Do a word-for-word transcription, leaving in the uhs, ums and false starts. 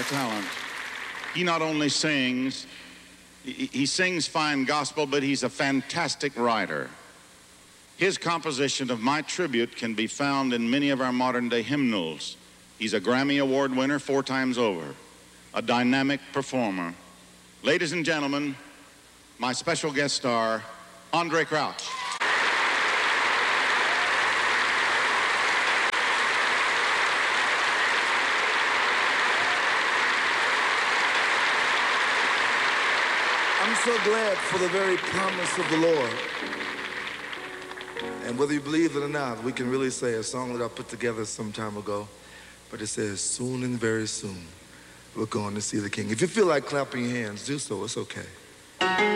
rare talent. He not only sings, he, he sings fine gospel, but he's a fantastic writer. His composition of My Tribute can be found in many of our modern-day hymnals. He's a Grammy Award winner four times over, a dynamic performer. Ladies and gentlemen, my special guest star, Andraé Crouch. I'm so glad for the very promise of the Lord. And whether you believe it or not, we can really say a song that I put together some time ago, but it says, soon and very soon, we're going to see the King. If you feel like clapping your hands, do so, it's okay.